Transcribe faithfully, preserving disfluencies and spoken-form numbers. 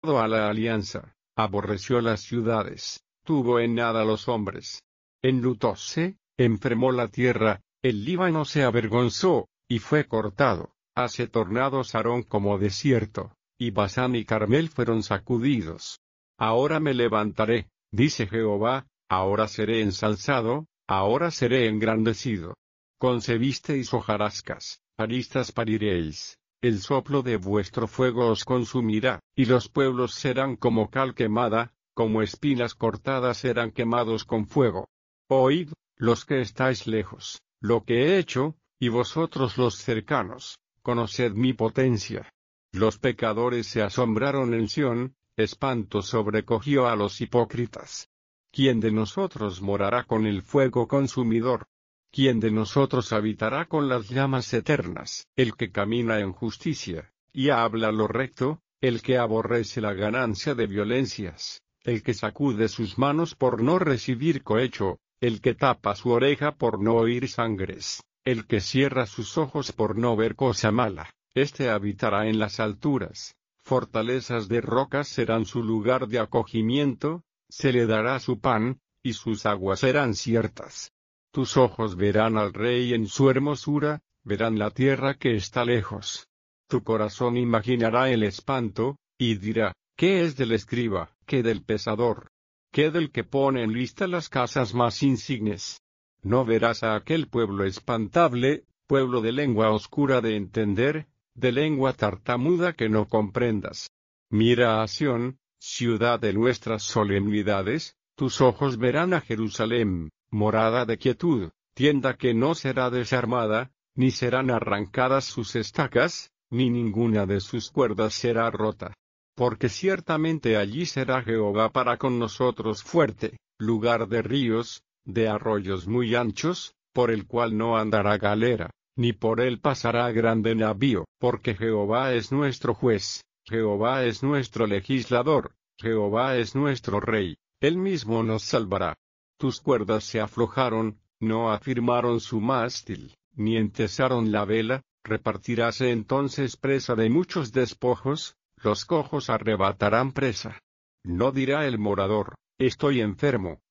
a la alianza, aborreció las ciudades, tuvo en nada los hombres. Enlutóse, enfermó la tierra, el Líbano se avergonzó, y fue cortado, hase tornado Sarón como desierto, y Basán y Carmel fueron sacudidos. Ahora me levantaré, dice Jehová, ahora seré ensalzado, ahora seré engrandecido. Concebisteis hojarascas, aristas pariréis, el soplo de vuestro fuego os consumirá, y los pueblos serán como cal quemada, como espinas cortadas serán quemados con fuego. Oíd, los que estáis lejos, lo que he hecho, y vosotros los cercanos, conoced mi potencia. Los pecadores se asombraron en Sión, espanto sobrecogió a los hipócritas. ¿Quién de nosotros morará con el fuego consumidor? ¿Quién de nosotros habitará con las llamas eternas? El que camina en justicia, y habla lo recto, el que aborrece la ganancia de violencias, el que sacude sus manos por no recibir cohecho, el que tapa su oreja por no oír sangres, el que cierra sus ojos por no ver cosa mala, este habitará en las alturas, fortalezas de rocas serán su lugar de acogimiento, se le dará su pan, y sus aguas serán ciertas. Tus ojos verán al rey en su hermosura, verán la tierra que está lejos. Tu corazón imaginará el espanto, y dirá, ¿qué es del escriba, qué del pesador? ¿Qué del que pone en lista las casas más insignes? No verás a aquel pueblo espantable, pueblo de lengua oscura de entender, de lengua tartamuda que no comprendas. Mira a Sión, ciudad de nuestras solemnidades, tus ojos verán a Jerusalén, morada de quietud, tienda que no será desarmada, ni serán arrancadas sus estacas, ni ninguna de sus cuerdas será rota. Porque ciertamente allí será Jehová para con nosotros fuerte, lugar de ríos, de arroyos muy anchos, por el cual no andará galera, ni por él pasará grande navío, porque Jehová es nuestro juez, Jehová es nuestro legislador, Jehová es nuestro rey, él mismo nos salvará. Tus cuerdas se aflojaron, no afirmaron su mástil, ni entesaron la vela, repartiráse entonces presa de muchos despojos, los cojos arrebatarán presa. No dirá el morador, estoy enfermo,